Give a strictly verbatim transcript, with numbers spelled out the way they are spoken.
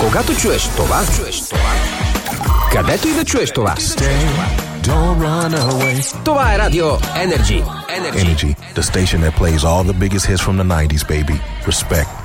Когато чуеш това, чуеш това, където и да чуеш това. Stay, don't run away. Това е Радио Energy. Energy. Energy, the station that plays all the biggest hits from the nineties, baby. Respect.